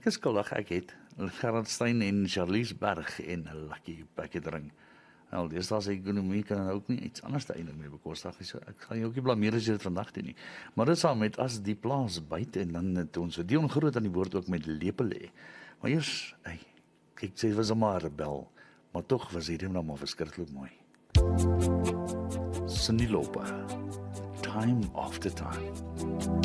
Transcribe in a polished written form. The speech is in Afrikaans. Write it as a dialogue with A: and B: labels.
A: ek is skuldig, ek het Gerard Stein en Charlies Berg en 'n Lucky pakketring. Wel, deesdae se ekonomie kan ook nie iets anders eintlik mee bekostig nie. So ek gaan jou ook nie blameer as jy dit vandag doen nie. Maar dit saam met as die plaas byt en dan het ons so Dion Groot aan die woord ook met lepelê. Maar eers, ek sê was maar 'n rebel, maar tog was hierdie nou maar verskriklik mooi. Cyndi Lauper, Time After Time.